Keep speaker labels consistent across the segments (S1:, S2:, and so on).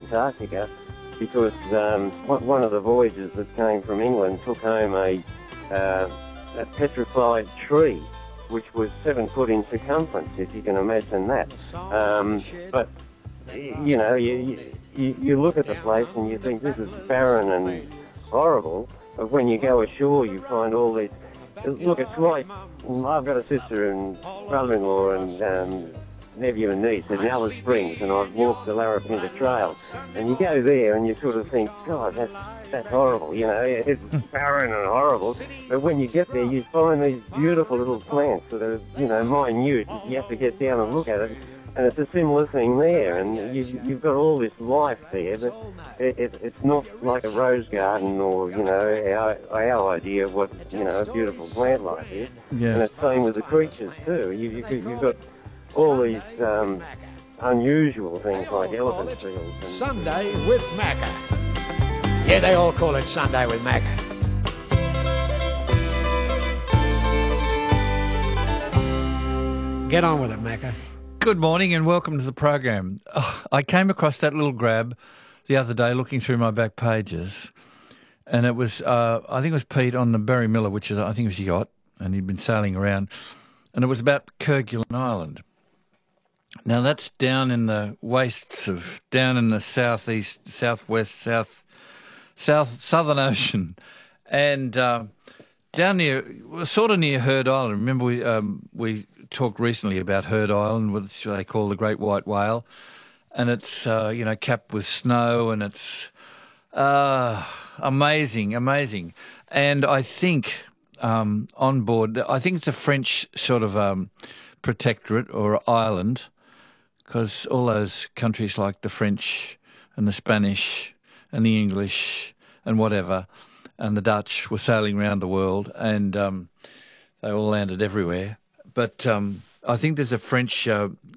S1: Antarctica because one of the voyagers that came from England took home a petrified tree, which was 7 foot in circumference, if you can imagine that. But, you know, you look at the place and you think this is barren and horrible, but when you go ashore you find all these... Look, it's like... I've got a sister and brother-in-law and nephew and niece in Alice Springs, and I've walked the Larapinta Trail, and you go there and you sort of think, God, that's horrible, you know, it's barren and horrible, but when you get there you find these beautiful little plants that are, you know, minute. You have to get down and look at it, and it's a similar thing there, and you've got all this life there, but it's not like a rose garden or, you know, our idea of what, you know, a beautiful plant life is.
S2: Yeah.
S1: And it's the same with the creatures too. You've got all these unusual things like elephant seals. And
S3: Sunday with Macca. Yeah, they all call it Sunday with Macca. Get on with it, Macca.
S2: Good morning and welcome to the program. Oh, I came across that little grab the other day looking through my back pages, and it was, I think it was Pete on the Barry Miller, which is, I think it was a yacht, and he'd been sailing around, and it was about Kerguelen Island. Now that's down in the wastes of, down in the southeast, southwest, southern ocean, and down near, sort of near Heard Island. Remember we talked recently about Heard Island, which they call the Great White Whale, and it's you know, capped with snow, and it's amazing. And I think on board, I think it's a French sort of protectorate or island, because all those countries like the French and the Spanish and the English and whatever, and the Dutch were sailing around the world, and they all landed everywhere. But I think there's a French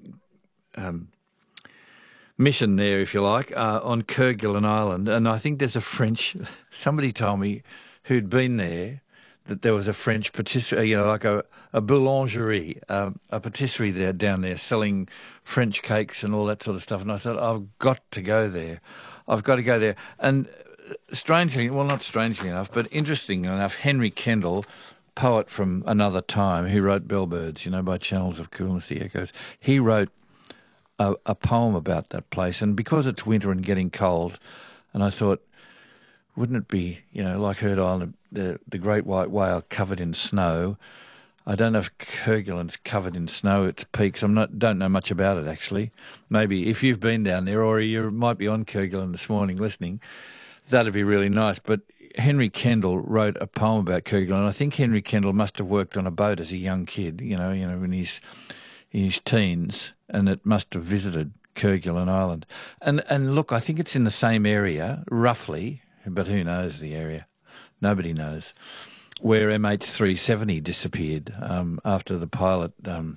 S2: mission there, if you like, on Kerguelen Island, and I think there's a French... Somebody told me who'd been there that there was a French patisserie, you know, like a boulangerie, a patisserie there down there selling French cakes and all that sort of stuff. And I thought, I've got to go there. I've got to go there. And strangely, well, not strangely enough, but interesting enough, Henry Kendall, poet from another time, who wrote Bellbirds, you know, by channels of coolness, the echoes, he wrote a poem about that place. And because it's winter and getting cold, and I thought, wouldn't it be, you know, like Heard Island, the Great White Whale covered in snow? I don't know if Kerguelen's covered in snow, its peaks. Don't know much about it, actually. Maybe if you've been down there, or you might be on Kerguelen this morning listening, that'd be really nice. But Henry Kendall wrote a poem about Kerguelen. I think Henry Kendall must have worked on a boat as a young kid, you know, in his teens, and it must have visited Kerguelen Island. And look, I think it's in the same area, roughly, but who knows the area? Nobody knows, where MH370 disappeared after the pilot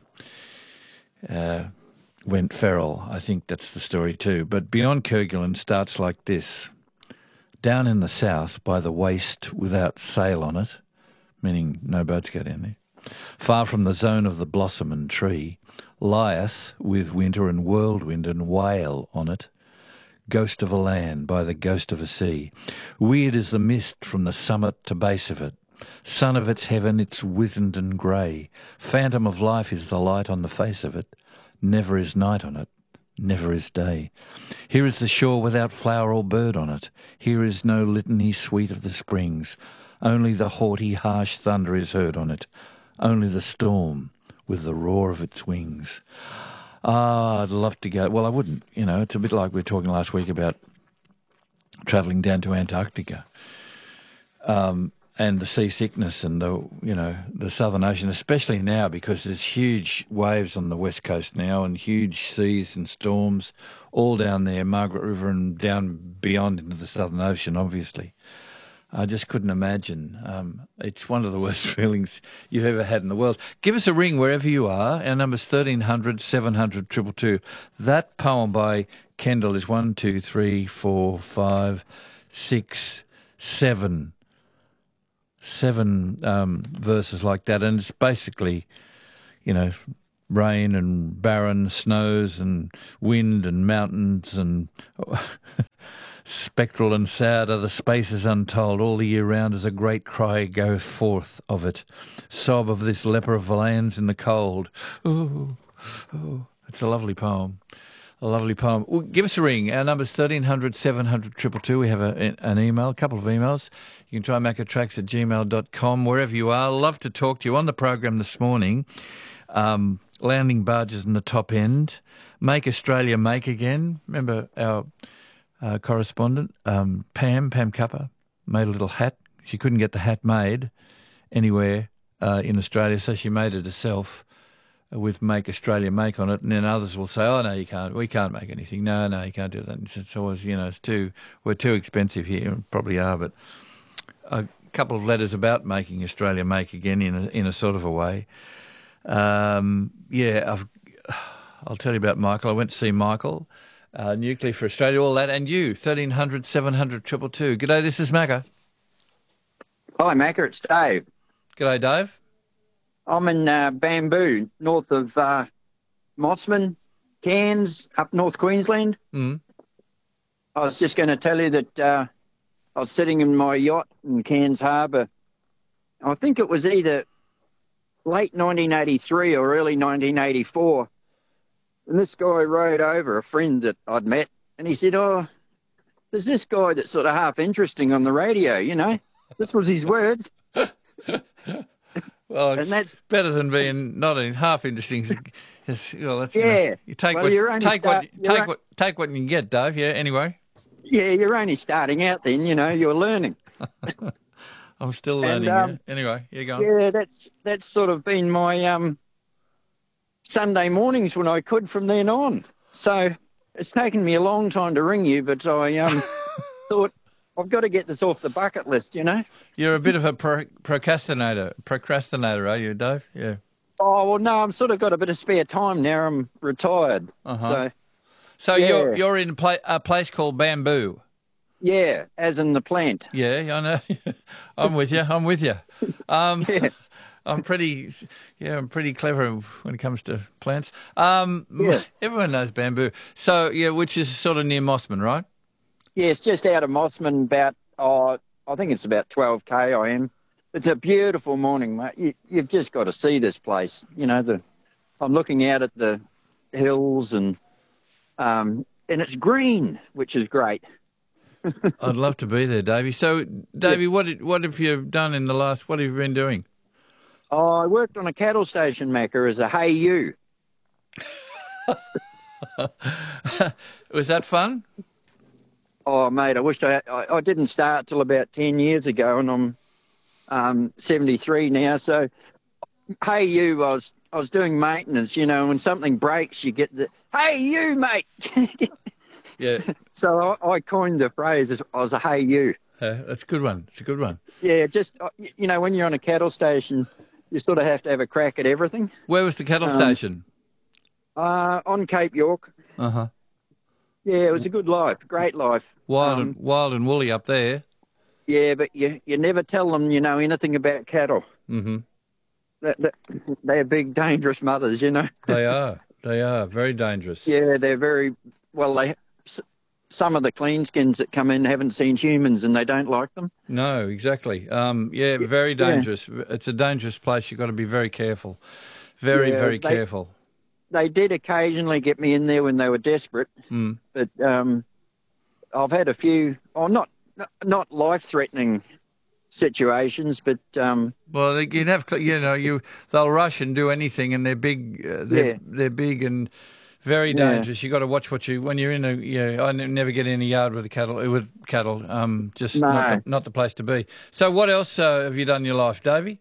S2: went feral. I think that's the story too. But Beyond Kerguelen starts like this. Down in the south, by the waste without sail on it, meaning no boats go down there, far from the zone of the blossom and tree, lieth, with winter and whirlwind and whale on it, ghost of a land by the ghost of a sea. Weird is the mist from the summit to base of it. Sun of its heaven, it's wizened and grey. Phantom of life is the light on the face of it. Never is night on it, never is day. Here is the shore without flower or bird on it. Here is no litany sweet of the springs. Only the haughty, harsh thunder is heard on it. Only the storm with the roar of its wings. Ah, I'd love to go. Well, I wouldn't. You know, it's a bit like we were talking last week about travelling down to Antarctica, and the seasickness and the Southern Ocean, especially now because there's huge waves on the west coast now and huge seas and storms all down there, Margaret River and down beyond into the Southern Ocean, obviously. I just couldn't imagine. It's one of the worst feelings you've ever had in the world. Give us a ring wherever you are. Our number's 1300 700 222. That poem by Kendall is 1, 2, 3, 4, 5, 6, 7 verses like that. And it's basically, you know, rain and barren snows and wind and mountains and Spectral and sad are the spaces untold. All the year round as a great cry goes forth of it. Sob of this leper of lands in the cold. Ooh, ooh. It's a lovely poem. A lovely poem. Well, give us a ring. Our number's 1300 700 222. We have an email, a couple of emails. You can try maccatracks@gmail.com, wherever you are. Love to talk to you. On the program this morning, landing barges in the top end. Make Australia make again. Remember our correspondent, Pam Cupper, made a little hat. She couldn't get the hat made anywhere in Australia, so she made it herself with Make Australia Make on it, and then others will say, oh, no, you can't. We can't make anything. No, you can't do that. It's always, we're too expensive here. Probably are, but a couple of letters about making Australia make again in a sort of a way. I'll tell you about Michael. I went to see Michael, Nuclear for Australia, all that, and you, 1300 700 222. G'day, this is Macca.
S4: Hi, Macca, it's Dave.
S2: G'day, Dave.
S4: I'm in Bamboo, north of Mossman, Cairns, up North Queensland.
S2: Mm.
S4: I was just going to tell you that I was sitting in my yacht in Cairns Harbour. I think it was either late 1983 or early 1984. And this guy rode over, a friend that I'd met, and he said, oh, there's this guy that's sort of half interesting on the radio, This was his words.
S2: Well, it's
S4: and that's
S2: better than being not half interesting. That's,
S4: yeah.
S2: You take
S4: well,
S2: take what you can get, Dave. Yeah. Anyway.
S4: Yeah, you're only starting out. Then you're learning.
S2: I'm still learning. Anyway, you go on.
S4: Yeah, that's sort of been my Sunday mornings when I could from then on. So it's taken me a long time to ring you, but I thought I've got to get this off the bucket list,
S2: You're a bit of a procrastinator, are you, Dave? Yeah.
S4: Oh, well, no, I've sort of got a bit of spare time now. I'm retired.
S2: Uh-huh. So
S4: yeah.
S2: you're in a place called Bamboo?
S4: Yeah, as in the plant.
S2: Yeah, I know. I'm with you.
S4: Yeah.
S2: I'm pretty clever when it comes to plants.
S4: Yeah.
S2: Everyone knows Bamboo. So, which is sort of near Mossman, right?
S4: Yeah, it's just out of Mossman, about, I think it's about 12K I am. It's a beautiful morning, mate. You've just got to see this place. I'm looking out at the hills and it's green, which is great.
S2: I'd love to be there, Davey. So, Davey, what have you done in the last, what have you been doing?
S4: Oh, I worked on a cattle station, Macca, as a hey you.
S2: Was that fun?
S4: Oh, mate, I wish I didn't start till about 10 years ago, and I'm 73 now. So, hey, you, I was doing maintenance, when something breaks, you get the, hey, you, mate.
S2: Yeah.
S4: So I coined the phrase as I was a hey, you.
S2: That's a good one. It's a good one.
S4: Yeah, just, when you're on a cattle station, you sort of have to have a crack at everything.
S2: Where was the cattle station?
S4: On Cape York.
S2: Uh-huh.
S4: Yeah, it was a good life, great life.
S2: Wild and woolly up there.
S4: Yeah, but you never tell them you know anything about cattle.
S2: Mm-hmm.
S4: They're big, dangerous mothers,
S2: They are very dangerous.
S4: Yeah, they're very well. Some of the cleanskins that come in haven't seen humans, and they don't like them.
S2: No, exactly. Very dangerous. Yeah. It's a dangerous place. You've got to be very careful. Very careful.
S4: They did occasionally get me in there when they were desperate, but I've had a few, not life-threatening situations, but
S2: well, you'd have, they'll rush and do anything, and they're big. They're big and very dangerous. You got to watch when you're in I never get in a yard with cattle. Just not the place to be. So, what else have you done in your life, Davey?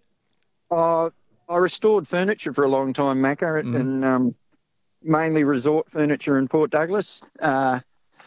S4: I restored furniture for a long time, Macca, and mainly resort furniture in Port Douglas. And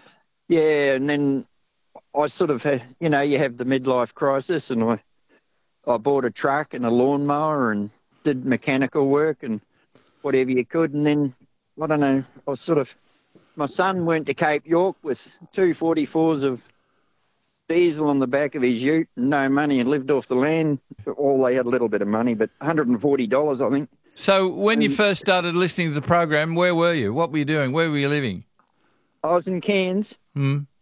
S4: then I sort of had, you have the midlife crisis, and I bought a truck and a lawnmower and did mechanical work and whatever you could. And then, I don't know, my son went to Cape York with 244s of diesel on the back of his ute and no money, and lived off the land. All they had a little bit of money, but $140, I think.
S2: So when you first started listening to the program, where were you? What were you doing? Where were you living?
S4: I was in Cairns.
S2: And